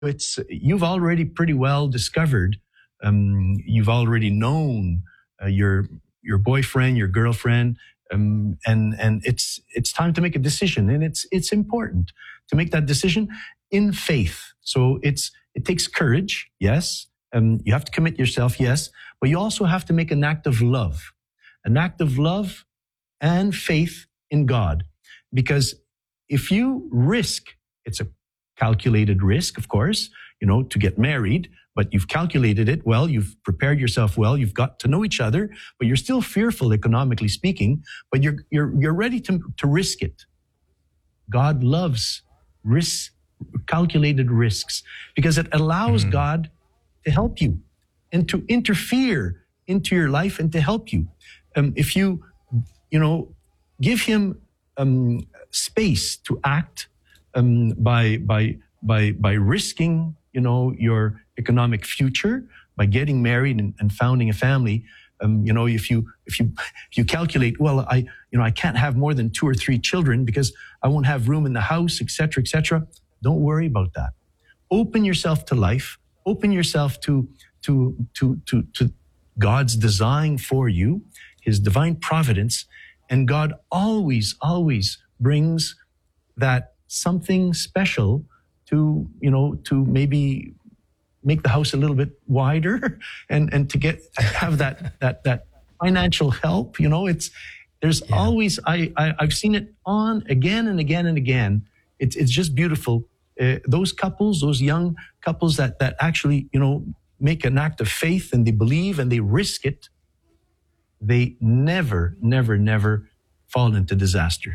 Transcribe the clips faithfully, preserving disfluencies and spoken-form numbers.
it's you've already pretty well discovered. Um, you've already known uh, your your boyfriend, your girlfriend, um, and and it's it's time to make a decision, and it's it's important to make that decision in faith. So it's it takes courage, yes. Um, you have to commit yourself, yes, but you also have to make an act of love, an act of love and faith in God, because if you risk, it's a calculated risk, of course, you know, to get married, but you've calculated it well, you've prepared yourself well, you've got to know each other, but you're still fearful, economically speaking, but you're you're you're ready to, to risk it. God loves risk, calculated risks, because it allows mm-hmm. God to help you and to interfere into your life and to help you. Um, if you, you know, give him um, space to act um, by by by by risking, you know, your economic future, by getting married and, and founding a family. Um, you know, if you if you if you calculate, well, I you know I can't have more than two or three children because I won't have room in the house, et cetera, et cetera. Don't worry about that. Open yourself to life. Open yourself to to to to to God's design for you, His divine providence, and God always always brings that something special to you know to maybe make the house a little bit wider and and to get have that that that financial help. You know, it's there's yeah. always I, I I've seen it on again and again and again. It's it's just beautiful. Uh, those couples, those young couples that that actually, you know, make an act of faith and they believe and they risk it, they never, never, never fall into disaster.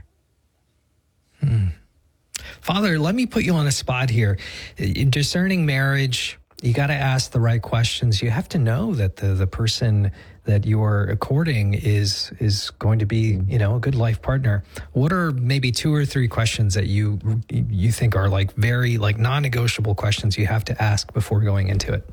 Hmm. Father, let me put you on a spot here. In discerning marriage, you got to ask the right questions. You have to know that the the person that you are courting is is going to be, you know, a good life partner. What are maybe two or three questions that you you think are like very like non-negotiable questions you have to ask before going into it?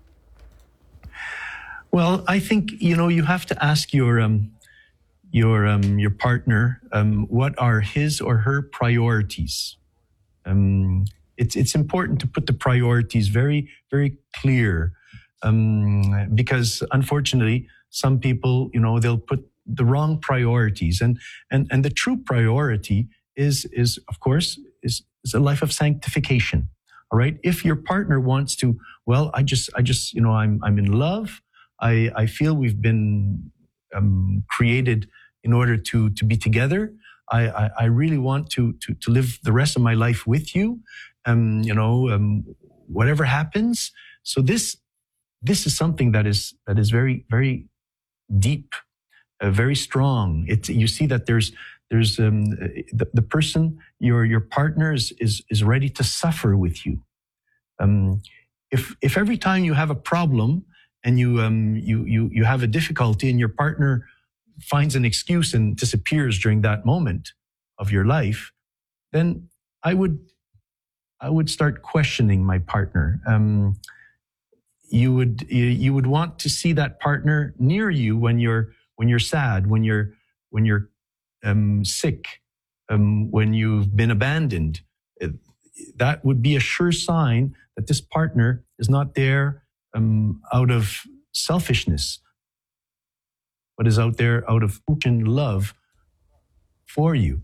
Well, I think, you know, you have to ask your um your um your partner um what are his or her priorities. Um it's it's important to put the priorities very very clear, um because unfortunately some people, you know, they'll put the wrong priorities, and and and the true priority is is of course is is a life of sanctification. All right, if your partner wants to, well, I just I just you know I'm I'm in love. I I feel we've been um, created in order to to be together. I I, I really want to to to live the rest of my life with you. Um, you know, um, whatever happens. So this this is something that is that is very very deep, uh, very strong. It's you see that there's there's um, the, the person your your partner is, is is ready to suffer with you. Um, if if every time you have a problem and you um you you you have a difficulty and your partner finds an excuse and disappears during that moment of your life, then I would I would start questioning my partner. Um, you would you would want to see that partner near you when you're when you're sad, when you're when you're um, sick, um, when you've been abandoned. That would be a sure sign that this partner is not there um, out of selfishness, but is out there out of love for you.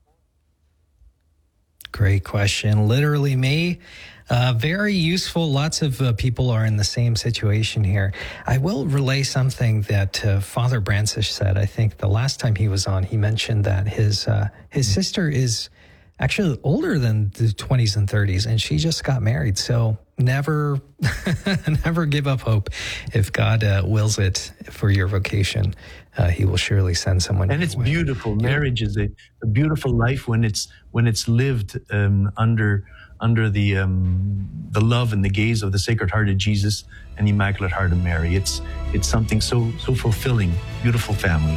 Great question. Literally me. Uh, very useful. Lots of uh, people are in the same situation here. I will relay something that uh, Father Brancisz said. I think the last time he was on, he mentioned that his uh, his sister is actually older than the twenties and thirties, and she just got married. So never, never give up hope. If God uh, wills it for your vocation, uh, He will surely send someone. And it's beautiful. Yeah. Marriage is a, a beautiful life when it's when it's lived um, under under the um, the love and the gaze of the Sacred Heart of Jesus and Immaculate Heart of Mary. It's it's something so so fulfilling. Beautiful family.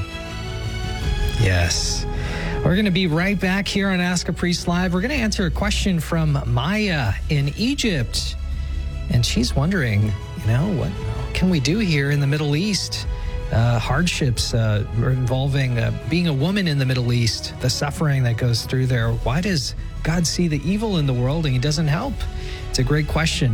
Yes. We're going to be right back here on Ask a Priest Live. We're going to answer a question from Maya in Egypt. And she's wondering, you know, what can we do here in the Middle East? Uh, hardships uh, involving uh, being a woman in the Middle East, the suffering that goes through there. Why does God see the evil in the world and He doesn't help? It's a great question.